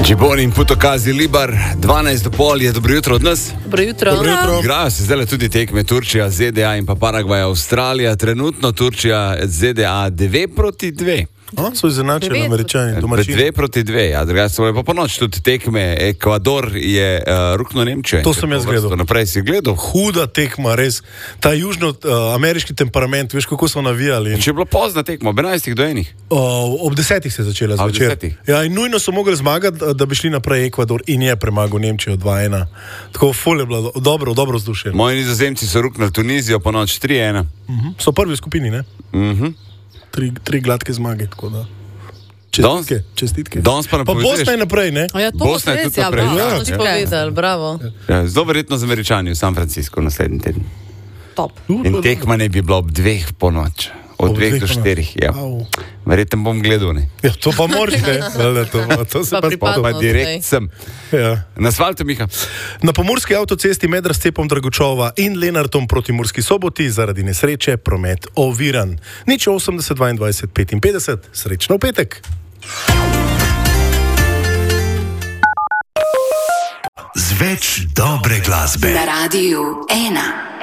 Džiboni in Putokazi Libar, 12:30 je, dobro jutro od nas. Dobro jutro. Igrajo se zdaj tudi tekme Turčija, ZDA in pa Paragvaj, Avstralija. Trenutno Turčija, ZDA 2-2. So izenačeni Američani, domačini. 2-2, ja, drugače so pa po noč tudi tekme. Ekvador je rukno Nemčijo. To sem jaz gledal. Naprej si gledal. Huda tekma, res. Ta južnoameriški temperament, veš, kako so navijali. Če je bila pozna tekma, ob 11:00 Ob 10 se je začela zvečer. Ja, in nujno so mogli zmagati, da bi šli naprej Ekvador in je premagal Nemčijo 2-1. Tako ful je bilo dobro vzdušje. Moji Nizozemci so ruknili Tunizijo po noč 3-1. So prvi v skupini, ne? Tri gladke zmage, tako da. Čestitke. Pa Bosna je naprej, ne? Ja, to Bosna je tudi naprej. Ja, si povedal, bravo. Ja, zelo verjetno z Američani v San Francisco naslednji teden. Top. In tekma ne bi bila ob 2 po noč. Od 2 do 4, ja. Verjetno bom gledal, ne? Ja, to pa moraš, ne? To se pa spada. Pa direkt sem. Ja. Na asfaltu, Miha. Na pomurski avtocesti med razcepom Dragočova in Lenartom proti Murski Soboti zaradi nesreče promet oviran. 080 22 55. Srečno v petek. Z več dobre glasbe. Na Radiu 1.